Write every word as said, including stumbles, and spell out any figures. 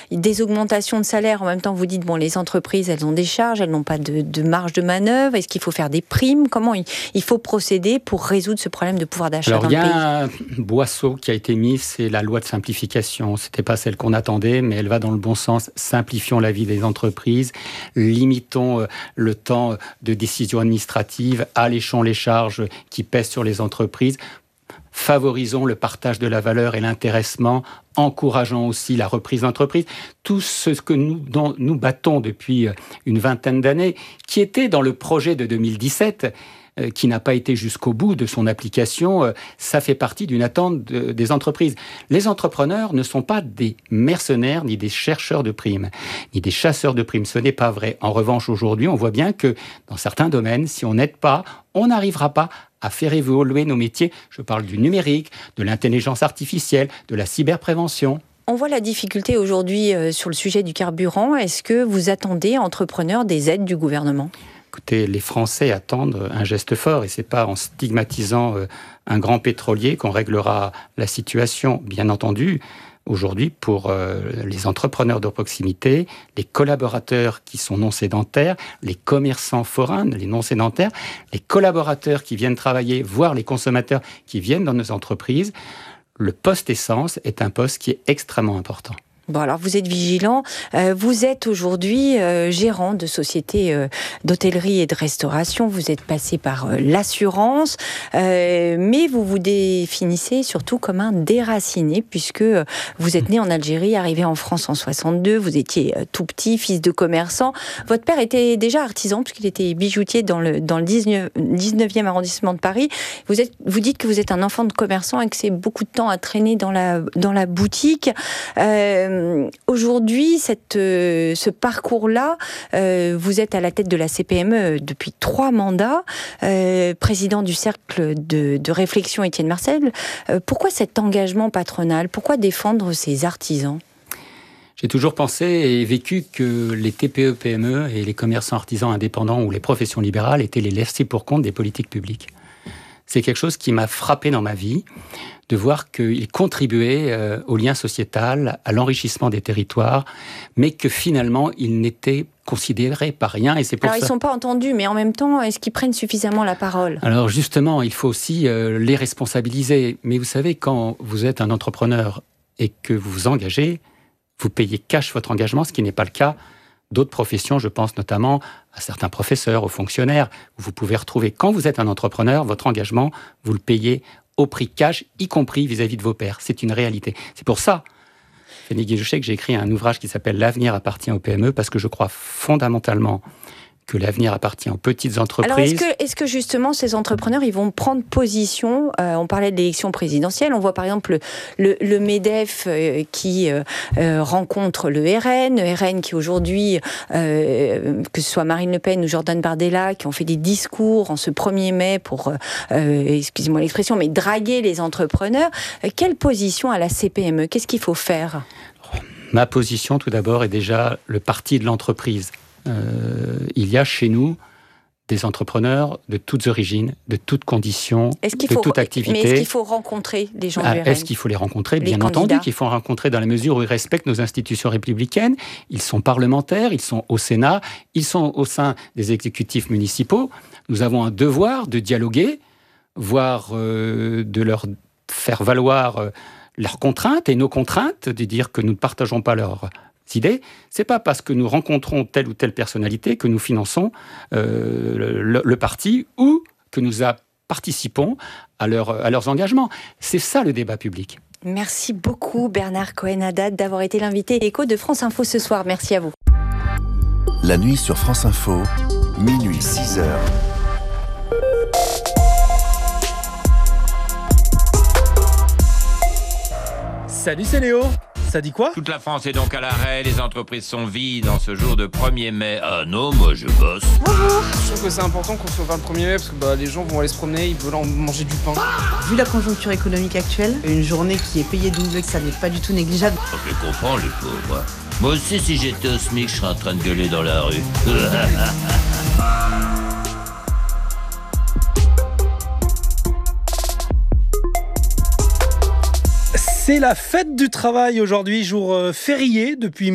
des augmentations de salaire. En même temps, vous dites, bon, les entreprises, elles ont des charges, elles n'ont pas de, de marge de manœuvre. Est-ce qu'il faut faire des primes ? Comment il, il faut procéder pour résoudre ce problème de pouvoir d'achat Alors, dans le pays ? il y a un boisseau qui a été mis, c'est la loi de simplification. Ce n'était pas celle qu'on attendait, mais elle va dans le bon sens. Simplifions la vie des entreprises, limitons le temps de décision administrative, alléchons les charges qui pèsent sur les entreprises, favorisons le partage de la valeur et l'intéressement, encourageons aussi la reprise d'entreprise. Tout ce que nous, dont nous battons depuis une vingtaine d'années, qui était dans le projet de deux mille dix-sept, euh, qui n'a pas été jusqu'au bout de son application, euh, ça fait partie d'une attente de, des entreprises. Les entrepreneurs ne sont pas des mercenaires, ni des chercheurs de primes, ni des chasseurs de primes. Ce n'est pas vrai. En revanche, aujourd'hui, on voit bien que dans certains domaines, si on n'aide pas, on n'arrivera pas à faire évoluer nos métiers. Je parle du numérique, de l'intelligence artificielle, de la cyberprévention. On voit la difficulté aujourd'hui euh, sur le sujet du carburant. Est-ce que vous attendez, entrepreneurs, des aides du gouvernement ? Écoutez, les Français attendent un geste fort et ce n'est pas en stigmatisant euh, un grand pétrolier qu'on réglera la situation. Bien entendu, aujourd'hui, pour euh, les entrepreneurs de proximité, les collaborateurs qui sont non sédentaires, les commerçants forains, les non sédentaires, les collaborateurs qui viennent travailler, voire les consommateurs qui viennent dans nos entreprises, le poste essence est un poste qui est extrêmement important. Bon, alors vous êtes vigilant. Euh, vous êtes aujourd'hui euh, gérant de société euh, d'hôtellerie et de restauration. Vous êtes passé par euh, l'assurance, euh, mais vous vous définissez surtout comme un déraciné, puisque euh, vous êtes né en Algérie, arrivé en France en soixante-deux. Vous étiez euh, tout petit, fils de commerçant. Votre père était déjà artisan, puisqu'il était bijoutier dans le, dans le dix-neuvième arrondissement de Paris. Vous, êtes, vous dites que vous êtes un enfant de commerçant et que c'est beaucoup de temps à traîner dans la, dans la boutique. Euh, Aujourd'hui, cette, euh, ce parcours-là, euh, vous êtes à la tête de la C P M E depuis trois mandats, euh, président du cercle de, de réflexion Étienne Marcel. Euh, pourquoi cet engagement patronal ? Pourquoi défendre ces artisans ? J'ai toujours pensé et vécu que les T P E P M E et les commerçants artisans indépendants ou les professions libérales étaient les laissés pour compte des politiques publiques. C'est quelque chose qui m'a frappé dans ma vie, de voir qu'ils contribuaient euh, au lien sociétal, à l'enrichissement des territoires, mais que finalement, ils n'étaient considérés par rien. Et c'est pour Alors, ça... ils ne sont pas entendus, mais en même temps, est-ce qu'ils prennent suffisamment la parole ? Alors justement, il faut aussi euh, les responsabiliser. Mais vous savez, quand vous êtes un entrepreneur et que vous vous engagez, vous payez cash votre engagement, ce qui n'est pas le cas d'autres professions. Je pense notamment à certains professeurs, aux fonctionnaires, où vous pouvez retrouver, quand vous êtes un entrepreneur, votre engagement, vous le payez au prix cash, y compris vis-à-vis de vos pairs. C'est une réalité. C'est pour ça, Fanny Guillouchet, que j'ai écrit un ouvrage qui s'appelle « L'avenir appartient aux P M E », parce que je crois fondamentalement que l'avenir appartient aux petites entreprises. Alors, est-ce que, est-ce que justement, ces entrepreneurs, ils vont prendre position euh, on parlait de l'élection présidentielle. On voit par exemple le, le, le MEDEF euh, qui euh, euh, rencontre le R N, le R N qui aujourd'hui, euh, que ce soit Marine Le Pen ou Jordan Bardella, qui ont fait des discours en ce premier mai pour, euh, excusez-moi l'expression, mais draguer les entrepreneurs. Euh, quelle position à la C P M E ? Qu'est-ce qu'il faut faire ? Ma position, tout d'abord, est déjà le parti de l'entreprise. Euh, il y a chez nous des entrepreneurs de toutes origines, de toutes conditions, de faut, toute activité. Mais est-ce qu'il faut rencontrer les gens ah, du R N ? Est-ce qu'il faut les rencontrer ? Les Bien candidats. entendu qu'il faut les rencontrer dans la mesure où ils respectent nos institutions républicaines. Ils sont parlementaires, ils sont au Sénat, ils sont au sein des exécutifs municipaux. Nous avons un devoir de dialoguer, voire euh, de leur faire valoir euh, leurs contraintes et nos contraintes, de dire que nous ne partageons pas leurs idées. C'est pas parce que nous rencontrons telle ou telle personnalité que nous finançons euh, le, le parti ou que nous a, participons à, leur, à leurs engagements. C'est ça le débat public. Merci beaucoup Bernard Cohen-Haddad d'avoir été l'invité écho de France Info ce soir. Merci à vous. La nuit sur France Info, minuit six heures. Salut, c'est Léo. Ça dit quoi ? Toute la France est donc à l'arrêt, les entreprises sont vides en ce jour de premier mai. Ah non, moi je bosse. Bonjour. Je trouve que c'est important qu'on se revoie le premier mai parce que bah, les gens vont aller se promener, ils veulent manger du pain. Vu la conjoncture économique actuelle, une journée qui est payée double, ça n'est pas du tout négligeable. Je comprends les pauvres. Moi aussi, si j'étais au SMIC, je serais en train de gueuler dans la rue. C'est la fête du travail aujourd'hui, jour férié depuis